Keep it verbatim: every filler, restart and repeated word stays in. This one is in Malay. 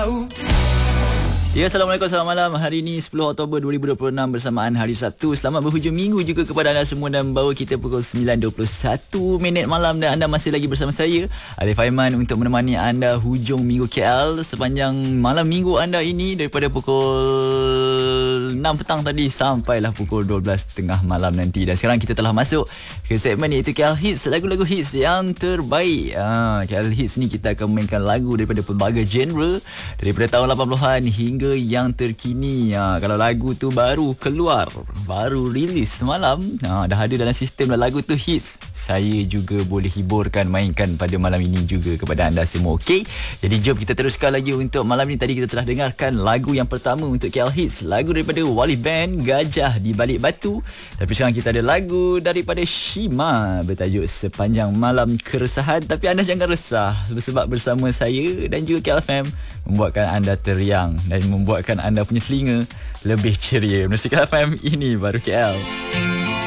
tahu. Ya, Assalamualaikum, selamat malam. Hari ini sepuluh Oktober dua ribu dua puluh enam bersamaan hari Sabtu. Selamat berhujung minggu juga kepada anda semua dan bawa kita pukul sembilan dua puluh satu minit malam dan anda masih lagi bersama saya, Alif Aiman, untuk menemani anda hujung minggu K L sepanjang malam minggu anda ini daripada pukul enam petang tadi sampailah pukul dua belas tengah malam nanti. Dan sekarang kita telah masuk ke segmen iaitu K L Hits, lagu-lagu hits yang terbaik. Ha, K L Hits ni kita akan mainkan lagu daripada pelbagai genre daripada tahun lapan puluhan hingga yang terkini. Ha, kalau lagu tu baru keluar, baru rilis semalam, ha, dah ada dalam sistem dah lagu tu hits, saya juga boleh hiburkan, mainkan pada malam ini juga kepada anda semua. Okey, jadi jom kita teruskan lagi untuk malam ni. Tadi kita telah dengarkan lagu yang pertama untuk K L Hits, lagu daripada Wali Band, Gajah di Balik Batu. Tapi sekarang kita ada lagu daripada Shima bertajuk Sepanjang Malam Keresahan. Tapi anda jangan resah, sebab bersama saya dan juga K L F M membuatkan anda teriang dan membuatkan anda punya telinga lebih ceria. Musik K L F M, ini baru K L.